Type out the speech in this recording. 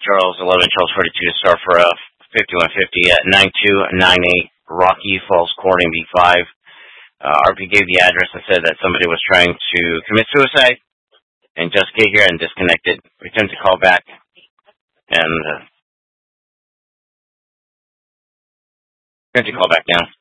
Charles 11, Charles 42 to start for 5150 at 9298 Rocky Falls Court in B5. RP gave the address and said that somebody was trying to commit suicide and just get here and disconnected. Return to call back and return to call back now.